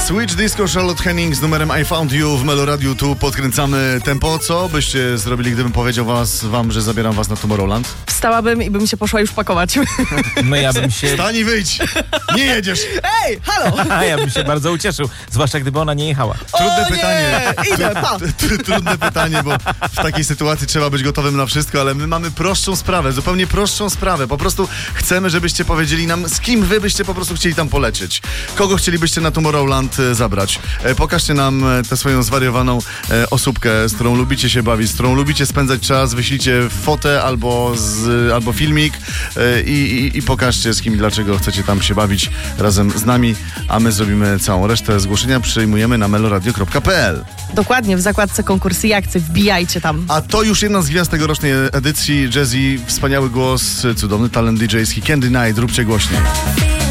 Switch Disco, Charlotte Henning z numerem I Found You w Meloradiu. Tu podkręcamy tempo. Co byście zrobili, gdybym powiedział wam, że zabieram was na Tomorrowland? Wstałabym i bym się poszła już pakować. No ja bym się... Wstań i wyjdź! Nie jedziesz! Ej, halo! A ja bym się bardzo ucieszył, zwłaszcza gdyby ona nie jechała. Trudne pytanie. Idę, pa! Trudne pytanie, bo w takiej sytuacji trzeba być gotowym na wszystko, ale my mamy prostszą sprawę, zupełnie prostszą sprawę. Po prostu chcemy, żebyście powiedzieli nam, z kim wy byście po prostu chcieli tam polecieć. Kogo chcielibyście na Tomorrowland zabrać. Pokażcie nam tę swoją zwariowaną osóbkę, z którą lubicie się bawić, z którą lubicie spędzać czas, wyślijcie fotę albo filmik i pokażcie, z kim i dlaczego chcecie tam się bawić razem z nami, a my zrobimy całą resztę. Zgłoszenia przyjmujemy na meloradio.pl. Dokładnie, w zakładce konkursy i akcje, wbijajcie tam. A to już jedna z gwiazd tegorocznej edycji. Jazzy, wspaniały głos, cudowny talent DJ-ski. Candy Night, róbcie głośniej.